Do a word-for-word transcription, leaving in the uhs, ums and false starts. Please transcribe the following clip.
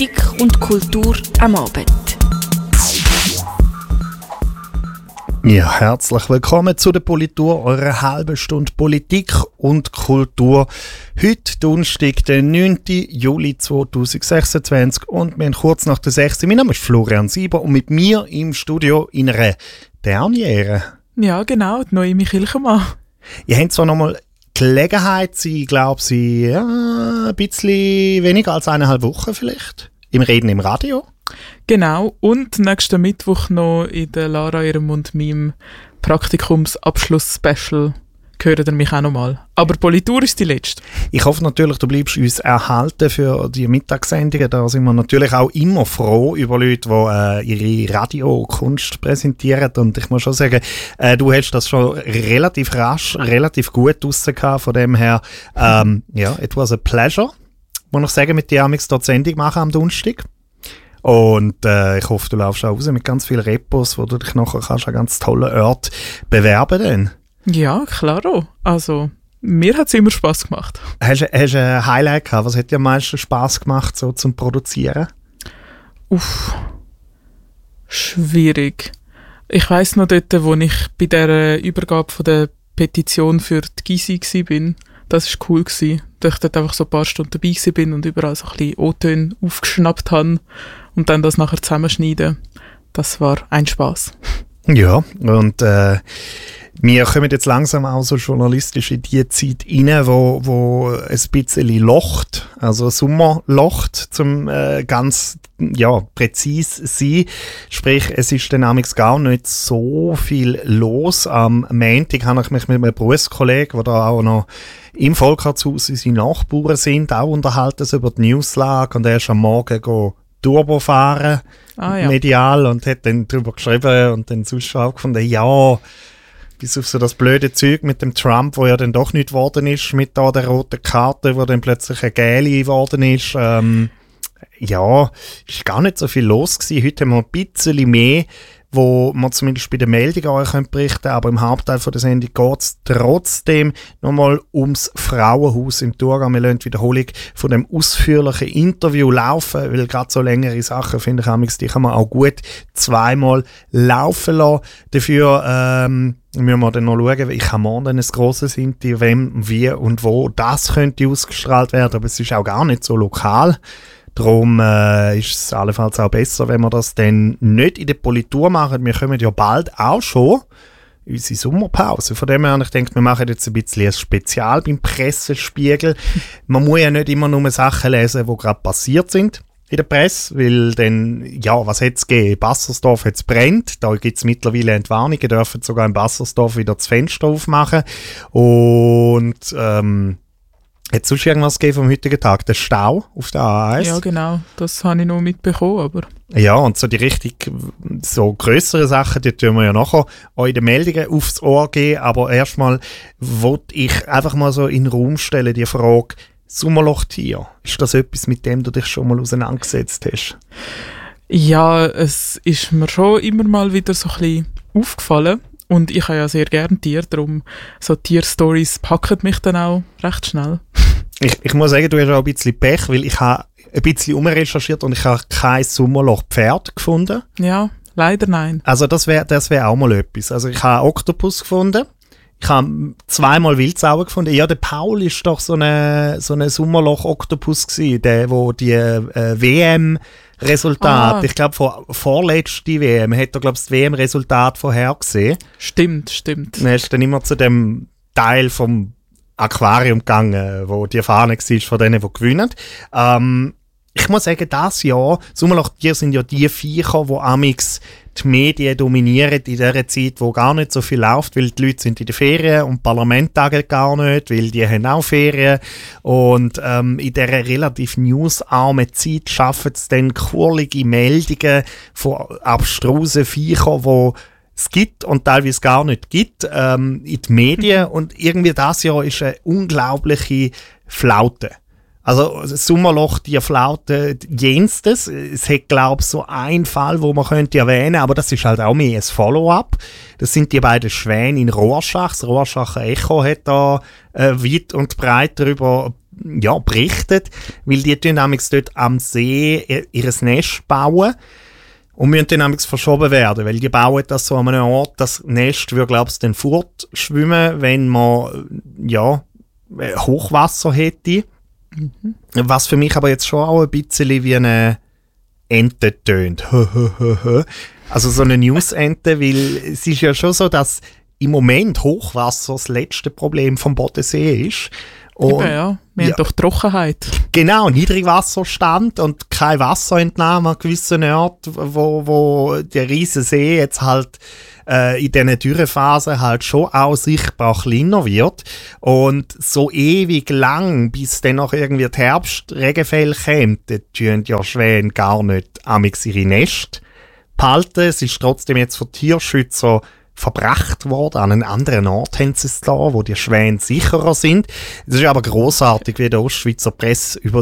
Politik und Kultur am Abend. Ja, herzlich willkommen zu der Politur, eurer halben Stunde Politik und Kultur. Heute Donnerstag, der neunten Juli zweitausendsechsundzwanzig und wir haben kurz nach der sechs. Mein Name ist Florian Sieber und mit mir im Studio in einer Derniere. Ja, genau, die neue Michilchemann. Ihr habt zwar nochmal Gelegenheit, sie, glaube ich, ja, ein bisschen weniger als eineinhalb Wochen vielleicht, im Reden im Radio. Genau, und nächsten Mittwoch noch in der Lara, ihrem und meinem Praktikumsabschluss-Special hören ihr mich auch noch mal. Aber Politur ist die letzte. Ich hoffe natürlich, du bleibst uns erhalten für die Mittagssendungen. Da sind wir natürlich auch immer froh über Leute, die äh, ihre Radiokunst präsentieren. Und ich muss schon sagen, äh, du hast das schon relativ rasch, relativ gut rausgehabt. Von dem her, ähm, ja, it was a pleasure, muss ich sagen, mit dir amigs dort Sendung machen am Donnerstag. Und äh, ich hoffe, du laufst auch raus mit ganz vielen Repos, wo du dich nachher kannst an ganz tollen Orten bewerben kannst. Ja, klaro. Also, mir hat es immer Spass gemacht. Hast du hast ein Highlight gehabt? Was hat dir am meisten Spass gemacht, so zum Produzieren? Uff, schwierig. Ich weiss noch dort, wo ich bei der Übergabe von der Petition für die Gysi war. Das war cool. Gewesen, dass ich dort einfach so ein paar Stunden dabei war und überall so ein bisschen O-Töne aufgeschnappt habe und dann das nachher zusammenschneiden. Das war ein Spass. Ja, und äh, wir kommen jetzt langsam auch so journalistisch in die Zeit rein, wo, wo ein bisschen locht, also Sommer locht, zum äh, ganz ja, präzise sein. Sprich, es ist dann amigs gar nicht so viel los. Am Montag habe ich mich mit einem Berufskollegen, der da auch noch im Volkshaus unsere Nachbarn sind, auch unterhalten über die Newslage, und er ist am Morgen go Turbo fahren, ah, ja. medial, und hat dann darüber geschrieben und dann sonst auch gefunden, ja, bis auf so das blöde Zeug mit dem Trump, wo ja dann doch nicht geworden ist, mit da der roten Karte, wo dann plötzlich eine gelbe geworden ist. Ähm, ja, ist gar nicht so viel los gewesen. Heute haben wir ein bisschen mehr, wo man zumindest bei den Meldungen euch berichten können, aber im Hauptteil von der Sendung geht es trotzdem nochmal ums Frauenhaus im Thurgau. Wir lassen die Wiederholung von dem ausführlichen Interview laufen, weil gerade so längere Sachen, finde ich, die kann man auch gut zweimal laufen lassen. Dafür ähm, müssen wir dann noch schauen, ich habe morgen ein grosses Interview, wem, wie und wo das könnte ausgestrahlt werden, aber es ist auch gar nicht so lokal. Darum äh, ist es allenfalls auch besser, wenn wir das dann nicht in der Politur machen. Wir kommen ja bald auch schon unsere Sommerpause. Von dem her, ich denke, wir machen jetzt ein bisschen ein Spezial beim Pressespiegel. Man muss ja nicht immer nur Sachen lesen, die gerade passiert sind in der Presse, weil dann, ja, was hat es gegeben? Bassersdorf hat es brennt, da gibt es mittlerweile Entwarnungen, dürfen sogar in Bassersdorf wieder das Fenster aufmachen. Und ähm, hat es sonst irgendwas gegeben vom heutigen Tag? Der Stau auf der A eins? Ja, genau. Das habe ich noch mitbekommen, aber... Ja, und so die richtig so grösseren Sachen, die tun wir ja nachher auch in den Meldungen aufs Ohr geben. Aber erstmal wollte ich einfach mal so in den Raum stellen, die Frage, Sommerlochtier, ist das etwas, mit dem du dich schon mal auseinandergesetzt hast? Ja, es ist mir schon immer mal wieder so ein bisschen aufgefallen. Und ich habe ja sehr gerne Tiere, darum so Tierstories packen mich dann auch recht schnell. Ich, ich muss sagen, du hast auch ein bisschen Pech, weil ich habe ein bisschen umrecherchiert und ich habe kein Sommerloch-Pferd gefunden. Ja, leider nein. Also das wäre das wär auch mal etwas. Also ich habe Oktopus gefunden. Ich habe zweimal Wildsauer gefunden. Ja, der Paul ist doch so eine, so eine Sommerloch-Oktopus gewesen, der, wo die äh, W M-Resultate, ah. ich glaube, vor vorletzte W M, hat er, glaube ich, das W M-Resultat vorhergesehen. Stimmt, stimmt. Dann ist dann immer zu dem Teil vom Aquarium gegangen, wo die Fahne war von denen, die gewinnen. Ähm, ich muss sagen, das Jahr, Sommerlochtiere sind ja die Viecher, die amix die Medien dominieren in dieser Zeit, wo gar nicht so viel läuft, weil die Leute sind in den Ferien und Parlament tagen gar nicht, weil die haben auch Ferien. Und ähm, in dieser relativ newsarmen Zeit schaffen es dann kurlige Meldungen von abstrusen Viechern, die es gibt und teilweise gar nicht gibt, ähm, in die Medien. Und irgendwie das Jahr ist eine unglaubliche Flaute. Also das Sommerloch, die Flaute jenstes. Es hat, glaube ich, so einen Fall, wo man könnte erwähnen, aber das ist halt auch mehr ein Follow-up. Das sind die beiden Schwäne in Rorschach. Das Rorschacher Echo hat da äh, weit und breit darüber ja, berichtet, weil die tun nämlich dort am See ihr, ihr Nest bauen und müssen dann nämlich verschoben werden, weil die bauen das so an einem Ort, das Nest würde, glaube ich, dann fortschwimmen, wenn man, ja, Hochwasser hätte. Mhm. Was für mich aber jetzt schon auch ein bisschen wie eine Ente tönt. Also so eine News-Ente, weil es ist ja schon so, dass im Moment Hochwasser das letzte Problem vom Bodensee ist. Und, Eben, ja. Wir ja, haben doch Trockenheit. Genau, Niedrigwasserstand und kein Wasserentnahme an gewissen Orten, wo, wo der riesige See jetzt halt äh, in diesen Dürrephasen halt schon auch sichtbar kleiner wird. Und so ewig lang, bis dann noch irgendwie die Herbstregenfälle kommen, tun ja Schwäne gar nicht amix ihre Nester behalten. Es ist trotzdem jetzt von Tierschützern verbracht worden. An einen anderen Ort haben sie es da, wo die Schwäne sicherer sind. Es ist aber grossartig, wie der Ostschweizer Presse über